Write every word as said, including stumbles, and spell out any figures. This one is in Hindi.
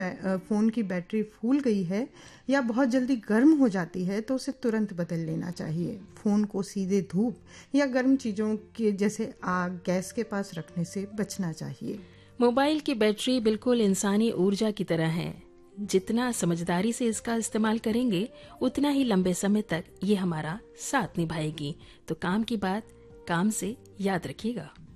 अ, फ़ोन की बैटरी फूल गई है या बहुत जल्दी गर्म हो जाती है तो उसे तुरंत बदल लेना चाहिए। फ़ोन को सीधे धूप या गर्म चीज़ों के जैसे आग, गैस के पास रखने से बचना चाहिए। मोबाइल की बैटरी बिल्कुल इंसानी ऊर्जा की तरह है। जितना समझदारी से इसका इस्तेमाल करेंगे उतना ही लंबे समय तक ये हमारा साथ निभाएगी। तो काम की बात काम से याद रखिएगा।